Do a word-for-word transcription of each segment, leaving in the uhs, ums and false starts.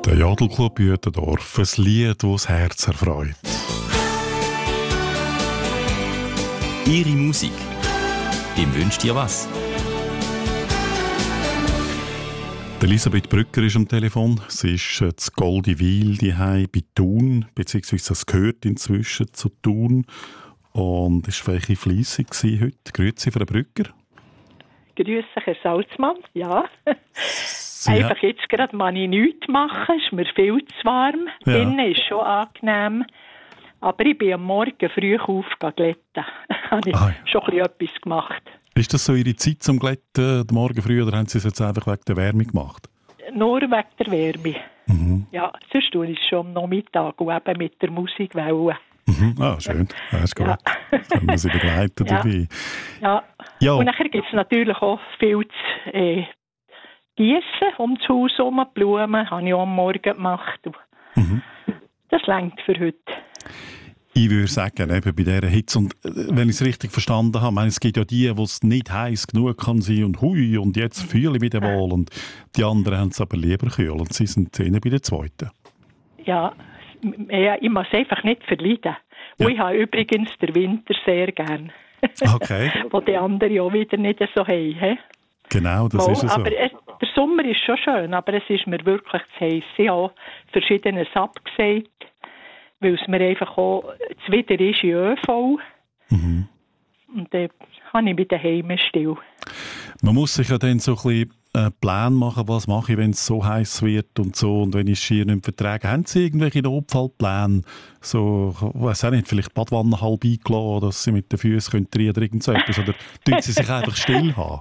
Der Jodelclub Uetendorf, ein Lied, das das Herz erfreut. Ihre Musik. Wem wünscht ihr was? Elisabeth Brücker ist am Telefon. Sie ist äh, zu Goldiwil daheim bei Thun, beziehungsweise das gehört inzwischen zu Thun. Und ist vielleicht fleissig heute. Grüezi, Frau Brücker. Grüße, Herr Salzmann. Ja. Sie Einfach jetzt gerade mal ich nichts machen. Es ist mir viel zu warm. Ja. Drinnen ist schon angenehm. Aber ich bin am Morgen früh aufgeglättet. habe ich Ah, ja. schon ein bisschen etwas gemacht. Ist das so Ihre Zeit zum Glätten, den Morgen früh, oder haben Sie es jetzt einfach wegen der Wärme gemacht? Nur wegen der Wärme. Mhm. Ja, sonst tue ich es schon am Nachmittag und eben mit der Musikwelle. Mhm. Ah, schön. Das ist gut. Ja. Können wir Sie begleiten Ja. dabei. Ja. Ja. Und nachher gibt es natürlich auch viel zu äh, gießen um das Haus herum. Blumen habe ich auch am Morgen gemacht. Mhm. Das reicht für heute. Ich würde sagen, eben bei dieser Hitze, und äh, wenn ich es richtig verstanden habe, meine, es gibt ja die, wo es nicht heiß genug kann sein und hui, und jetzt fühle ich mich dann wohl, und die anderen haben es aber lieber kühl, und sie sind eher bei der zweiten. Ja, ja, ich muss einfach nicht verleiden. Ja. Und ich habe übrigens den Winter sehr gern. Okay, Wo die anderen auch wieder nicht so haben. He? genau, das Mal, ist es so. aber es, der Sommer ist schon schön, aber es ist mir wirklich zu heiß. Ich habe Verschiedenes abgesagt, weil es mir einfach auch zuwider ist in ÖV. Mhm. Und dann habe ich mich daheim still. Man muss sich ja dann so ein bisschen äh, Pläne machen, was mache ich, wenn es so heiß wird und so, und wenn ich es schier nicht mehr vertrage. Haben Sie irgendwelche Notfallpläne? So, ich weiss auch nicht, vielleicht die Badwanne halb eingelassen, dass Sie mit den Füßen rein oder irgend so etwas, oder tun Sie sich einfach still haben?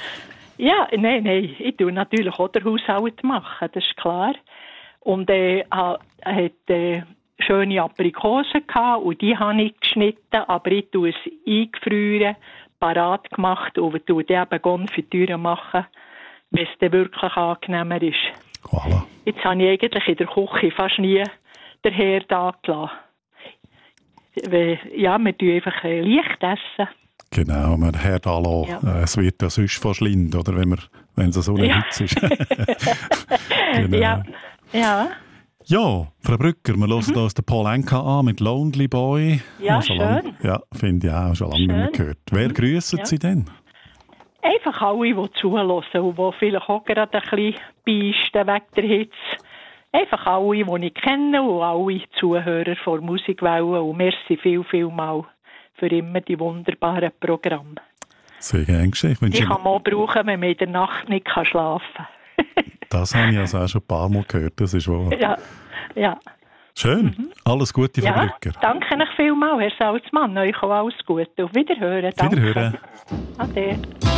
Ja, nein, nein, ich tue natürlich auch den Haushalt machen, das ist klar. Und äh, er hat äh, schöne Aprikosen gehabt und die habe ich geschnitten, aber ich tue es eingefrieren, parat gemacht und tue dann eben Konfitüre machen, wenn es dann wirklich angenehmer ist. Voilà. Jetzt habe ich eigentlich in der Küche fast nie den Herd angelassen. Weil, ja, wir tun einfach äh, leicht essen. Genau, man hört alle, Ja. äh, es wird ja sonst fast lind, oder, wenn, man, wenn es so eine Ja. Hitze ist. Genau. Ja, ja. Ja, Frau Brücker, wir hören uns den Paul Anka an mit «Lonely Boy». Ja, Habe schon lang- schön. Ja, finde ich auch, schon lange nicht mehr Schön. gehört. Wer grüssen Ja. Sie denn? Einfach alle, die zuhören und die vielleicht auch gerade ein bisschen beisten wegen der Hitze. Einfach alle, die ich kenne und alle Zuhörer von Musikwelle. Und merci viel, viel mal für immer die wunderbaren Programme. Sehr gerne geschehen. Ich wünsche Die Ihnen- kann man auch brauchen, wenn man in der Nacht nicht schlafen kann. Das habe ich also auch schon ein paar Mal gehört, das ist wahr. Ja, ja. Schön, alles Gute, Frau Ja, Brücker. danke euch vielmals, Herr Salzmann. Euch auch alles Gute. Auf Wiederhören. Danke. Wiederhören. Ade.